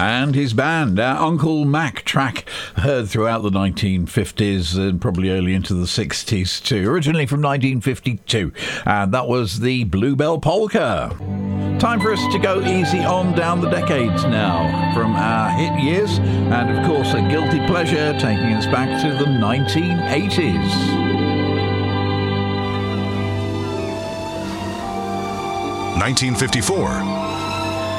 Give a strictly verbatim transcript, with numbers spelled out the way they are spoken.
and his band, our Uncle Mac track heard throughout the nineteen fifties and probably early into the sixties too, originally from nineteen fifty-two, and that was the Bluebell Polka. Time for us to go easy on down the decades now from our hit years, and of course a guilty pleasure taking us back to the nineteen eighties. nineteen fifty-four.